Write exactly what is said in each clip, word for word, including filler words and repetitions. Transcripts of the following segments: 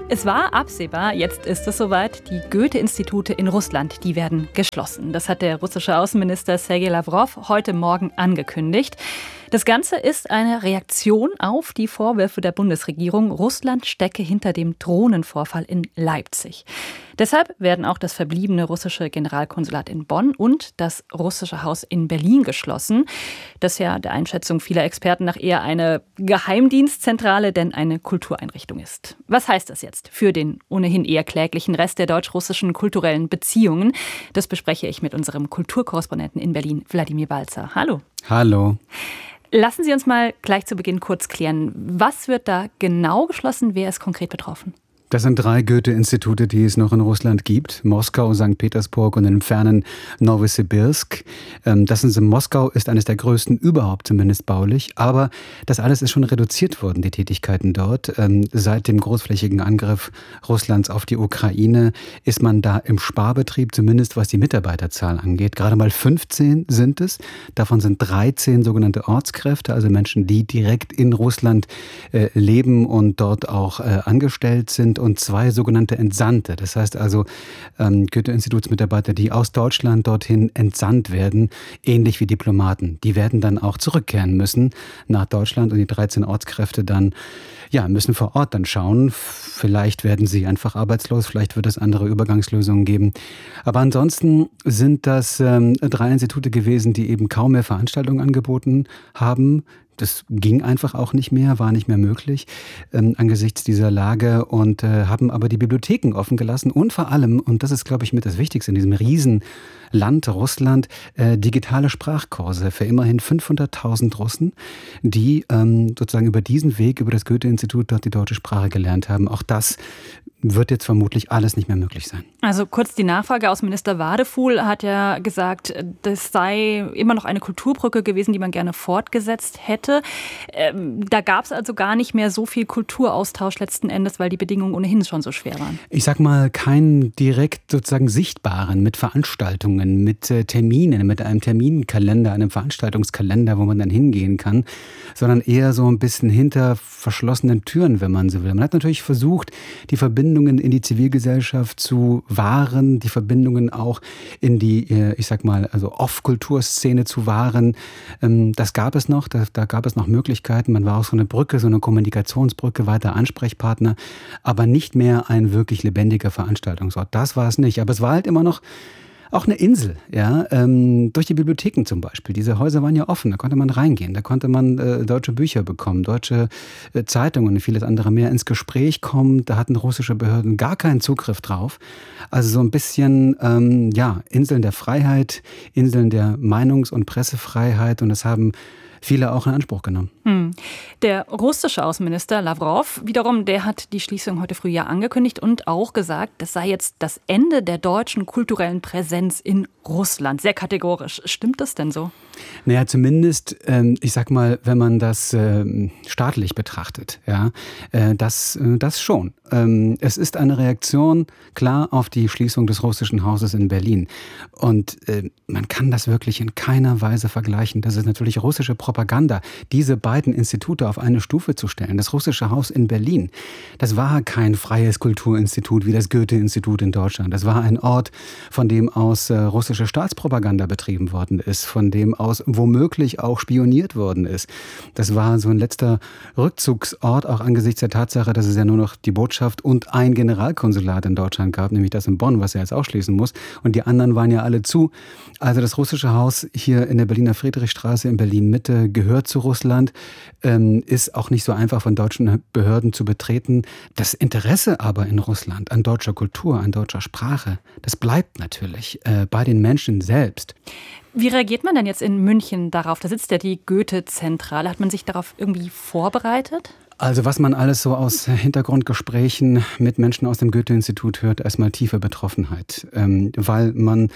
Es war absehbar, jetzt ist es soweit, die Goethe-Institute in Russland, die werden geschlossen. Das hat der russische Außenminister Sergei Lawrow heute Morgen angekündigt. Das Ganze ist eine Reaktion auf die Vorwürfe der Bundesregierung, Russland stecke hinter dem Drohnenvorfall in Leipzig. Deshalb werden auch das verbliebene russische Generalkonsulat in Bonn und das russische Haus in Berlin geschlossen, das ja der Einschätzung vieler Experten nach eher eine Geheimdienstzentrale denn eine Kultureinrichtung ist. Was heißt das jetzt für den ohnehin eher kläglichen Rest der deutsch-russischen kulturellen Beziehungen? Das bespreche ich mit unserem Kulturkorrespondenten in Berlin, Wladimir Balzer. Hallo. Hallo. Lassen Sie uns mal gleich zu Beginn kurz klären. Was wird da genau geschlossen? Wer ist konkret betroffen? Das sind drei Goethe-Institute, die es noch in Russland gibt. Moskau, Sankt Petersburg und im fernen Nowosibirsk. Das in Moskau ist eines der größten überhaupt, zumindest baulich. Aber das alles ist schon reduziert worden, die Tätigkeiten dort. Seit dem großflächigen Angriff Russlands auf die Ukraine ist man da im Sparbetrieb, zumindest was die Mitarbeiterzahl angeht. Gerade mal fünfzehn sind es. Davon sind dreizehn sogenannte Ortskräfte, also Menschen, die direkt in Russland leben und dort auch angestellt sind. Und zwei sogenannte Entsandte. Das heißt also ähm, Goethe-Institutsmitarbeiter, die aus Deutschland dorthin entsandt werden, ähnlich wie Diplomaten. Die werden dann auch zurückkehren müssen nach Deutschland und die dreizehn Ortskräfte dann ja, müssen vor Ort dann schauen. Vielleicht werden sie einfach arbeitslos, vielleicht wird es andere Übergangslösungen geben. Aber ansonsten sind das ähm, drei Institute gewesen, die eben kaum mehr Veranstaltungen angeboten haben. Das ging einfach auch nicht mehr, war nicht mehr möglich ähm, angesichts dieser Lage und äh, haben aber die Bibliotheken offen gelassen und vor allem, und das ist, glaube ich, mit das Wichtigste in diesem Riesenland Russland, äh, digitale Sprachkurse für immerhin fünfhunderttausend Russen, die ähm, sozusagen über diesen Weg, über das Goethe-Institut dort die deutsche Sprache gelernt haben. Auch das wird jetzt vermutlich alles nicht mehr möglich sein. Also kurz die Nachfrage aus Minister Wadefuhl hat ja gesagt, das sei immer noch eine Kulturbrücke gewesen, die man gerne fortgesetzt hätte. Ähm, da gab es also gar nicht mehr so viel Kulturaustausch letzten Endes, weil die Bedingungen ohnehin schon so schwer waren. Ich sag mal, keinen direkt sozusagen sichtbaren mit Veranstaltungen, mit äh, Terminen, mit einem Terminkalender, einem Veranstaltungskalender, wo man dann hingehen kann, sondern eher so ein bisschen hinter verschlossenen Türen, wenn man so will. Man hat natürlich versucht, die Verbindung in die Zivilgesellschaft zu wahren, die Verbindungen auch in die, ich sag mal, also Off-Kulturszene zu wahren. Das gab es noch, da, da gab es noch Möglichkeiten. Man war auch so eine Brücke, so eine Kommunikationsbrücke, weiter Ansprechpartner, aber nicht mehr ein wirklich lebendiger Veranstaltungsort. Das war es nicht, aber es war halt immer noch auch eine Insel, ja, ähm, durch die Bibliotheken zum Beispiel. Diese Häuser waren ja offen, da konnte man reingehen, da konnte man äh, deutsche Bücher bekommen, deutsche äh, Zeitungen und vieles andere mehr ins Gespräch kommen. Da hatten russische Behörden gar keinen Zugriff drauf. Also so ein bisschen, ähm, ja, Inseln der Freiheit, Inseln der Meinungs- und Pressefreiheit und das haben viele auch in Anspruch genommen. Hm. Der russische Außenminister Lawrow wiederum, der hat die Schließung heute früh ja angekündigt und auch gesagt, das sei jetzt das Ende der deutschen kulturellen Präsenz in Russland. Sehr kategorisch. Stimmt das denn so? Naja, zumindest, ähm, ich sag mal, wenn man das ähm, staatlich betrachtet, ja, äh, das, äh, das schon. Ähm, es ist eine Reaktion, klar, auf die Schließung des russischen Hauses in Berlin. Und äh, man kann das wirklich in keiner Weise vergleichen. Das ist natürlich russische Propaganda, diese beiden Institute auf eine Stufe zu stellen. Das russische Haus in Berlin, das war kein freies Kulturinstitut wie das Goethe-Institut in Deutschland. Das war ein Ort, von dem aus äh, russische Staatspropaganda betrieben worden ist, von dem aus womöglich auch spioniert worden ist. Das war so ein letzter Rückzugsort, auch angesichts der Tatsache, dass es ja nur noch die Botschaft und ein Generalkonsulat in Deutschland gab, nämlich das in Bonn, was er jetzt auch schließen muss. Und die anderen waren ja alle zu. Also das russische Haus hier in der Berliner Friedrichstraße in Berlin-Mitte gehört zu Russland, ähm, ist auch nicht so einfach von deutschen Behörden zu betreten. Das Interesse aber in Russland an deutscher Kultur, an deutscher Sprache, das bleibt natürlich äh, bei den Menschen selbst. Wie reagiert man denn jetzt in München darauf? Da sitzt ja die Goethe-Zentrale. Hat man sich darauf irgendwie vorbereitet? Also was man alles so aus Hintergrundgesprächen mit Menschen aus dem Goethe-Institut hört, erstmal tiefe Betroffenheit, ähm, weil man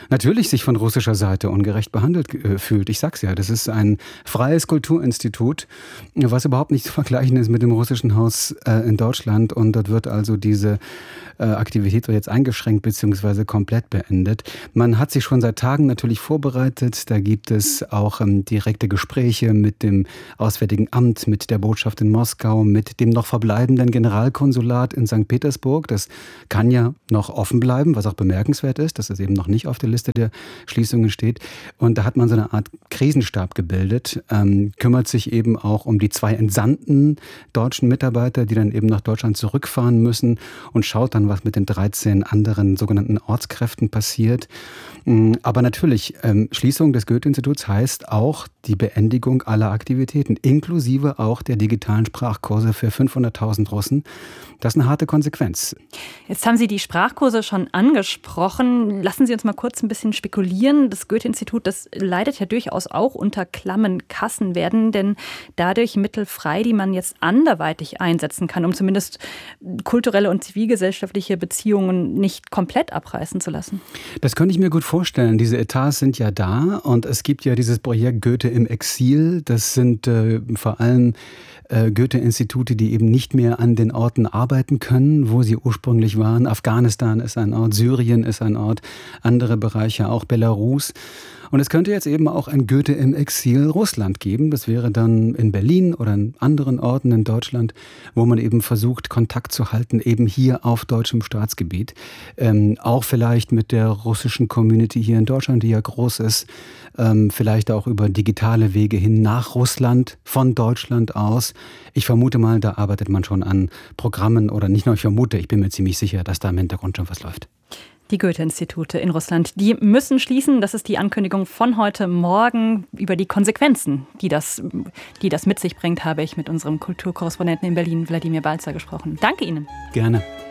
natürlich sich von russischer Seite ungerecht behandelt äh, fühlt. Ich sag's ja, das ist ein freies Kulturinstitut, was überhaupt nicht zu vergleichen ist mit dem russischen Haus äh, in Deutschland. Und dort wird also diese äh, Aktivität jetzt eingeschränkt bzw. komplett beendet. Man hat sich schon seit Tagen natürlich vorbereitet. Da gibt es auch ähm, direkte Gespräche mit dem Auswärtigen Amt, mit der Botschaft in Moskau, mit dem noch verbleibenden Generalkonsulat in Sankt Petersburg. Das kann ja noch offen bleiben, was auch bemerkenswert ist, dass es eben noch nicht auf der Liste der Schließungen steht. Und da hat man so eine Art Krisenstab gebildet, ähm, kümmert sich eben auch um die zwei entsandten deutschen Mitarbeiter, die dann eben nach Deutschland zurückfahren müssen und schaut dann, was mit den dreizehn anderen sogenannten Ortskräften passiert. Aber natürlich, ähm, Schließung des Goethe-Instituts heißt auch die Beendigung aller Aktivitäten, inklusive auch der digitalen Sprachkurse für fünfhunderttausend Russen. Das ist eine harte Konsequenz. Jetzt haben Sie die Sprachkurse schon angesprochen. Lassen Sie uns mal kurz ein bisschen spekulieren. Das Goethe-Institut, das leidet ja durchaus auch unter klammen Kassen. Werden denn dadurch Mittel frei, die man jetzt anderweitig einsetzen kann, um zumindest kulturelle und zivilgesellschaftliche Beziehungen nicht komplett abreißen zu lassen? Das könnte ich mir gut vorstellen. Diese Etats sind ja da und es gibt ja dieses Projekt Goethe im Exil. Das sind äh, vor allem äh, Goethe-Institute, die eben nicht mehr an den Orten arbeiten können, wo sie ursprünglich waren. Afghanistan ist ein Ort, Syrien ist ein Ort, andere Bereiche, auch Belarus. Und es könnte jetzt eben auch ein Goethe im Exil Russland geben. Das wäre dann in Berlin oder in anderen Orten in Deutschland, wo man eben versucht, Kontakt zu halten, eben hier auf deutschem Staatsgebiet. Ähm, auch vielleicht mit der russischen Community hier in Deutschland, die ja groß ist. Ähm, vielleicht auch über digitale Wege hin nach Russland, von Deutschland aus. Ich vermute mal, da arbeitet man schon an Programmen oder nicht nur ich vermute, ich bin mir ziemlich sicher, dass da im Hintergrund schon was läuft. Die Goethe-Institute in Russland, die müssen schließen. Das ist die Ankündigung von heute Morgen. Über die Konsequenzen, die das, die das mit sich bringt, habe ich mit unserem Kulturkorrespondenten in Berlin, Wladimir Balzer, gesprochen. Danke Ihnen. Gerne.